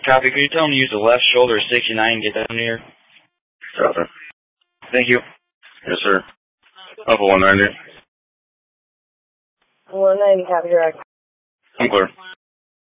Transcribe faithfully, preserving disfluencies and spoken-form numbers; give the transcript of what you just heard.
Copy. Could you tell him to use the left shoulder sixty-nine and get down here? Copy. Thank you. Yes, sir. Alpha one ninety. one ninety, copy, direct. I'm clear.